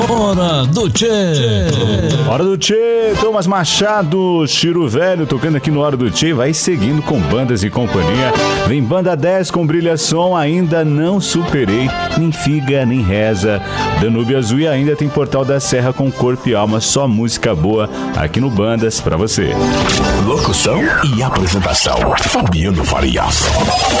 Hora do Tchê. Hora do Tchê, Thomas Machado, Chiro Velho, tocando aqui no Hora do Tchê. Vai seguindo com Bandas e Companhia. Vem Banda 10 com Brilha Som, Ainda Não Superei, Nem Figa, Nem Reza. Danúbio Azul e ainda tem Portal da Serra com Corpo e Alma. Só música boa aqui no Bandas pra você. Locução e apresentação, Fabiano Farias.